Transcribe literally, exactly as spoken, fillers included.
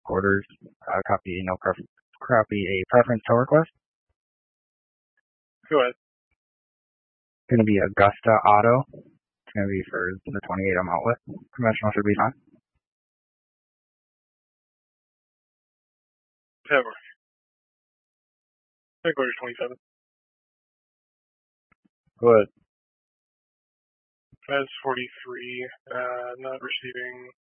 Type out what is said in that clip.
quarters. Uh, copy no pref copy a preference tow request. Go ahead. It's going to be Augusta Auto. It's going to be for the twenty-eight I'm out with. Conventional should be fine. February. February twenty-seventh. Go ahead. S forty-three, uh, not receiving